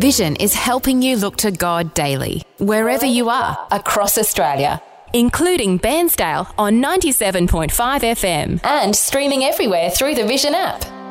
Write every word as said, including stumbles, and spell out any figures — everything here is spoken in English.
Vision is helping you look to God daily, wherever you are, across Australia, including Bairnsdale on ninety-seven point five F M and streaming everywhere through the Vision app.